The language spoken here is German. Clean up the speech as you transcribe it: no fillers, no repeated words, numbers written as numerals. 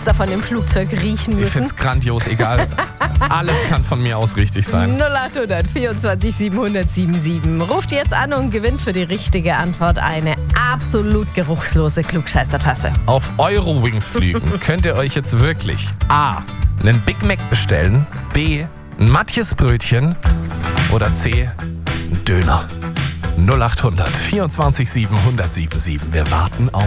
davon im Flugzeug riechen Ich müssen. find's grandios, egal. Alles kann von mir aus richtig sein. 0800 24 700 77. Ruft jetzt an und gewinnt für die richtige Antwort eine absolut geruchslose Klugscheißertasse. Auf Eurowings fliegen könnt ihr euch jetzt wirklich A. einen Big Mac bestellen, B. ein Matjesbrötchen oder C. ein Döner. 0800 24 700 77. Wir warten auf